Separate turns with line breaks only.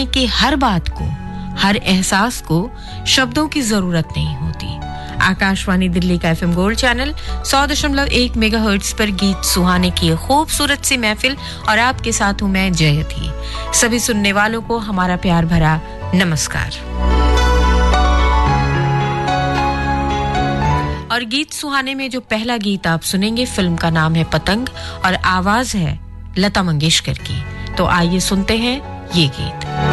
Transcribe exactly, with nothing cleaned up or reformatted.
हैं कि हर बात को, हर एहसास को शब्दों की जरूरत नहीं होती। आकाशवाणी दिल्ली का एफएम गोल्ड चैनल सौ दशमलव एक मेगाहर्ट्ज पर गीत सुहाने की खूबसूरत सी महफिल और आपके साथ हूं मैं जयथी। सभी सुनने वालों को हमारा प्यार भरा नमस्कार। और गीत सुहाने में जो पहला गीत आप सुनेंगे, फिल्म का नाम है पतंग और आवाज है लता मंगेशकर की। तो आइए सुनते हैं ये गीत।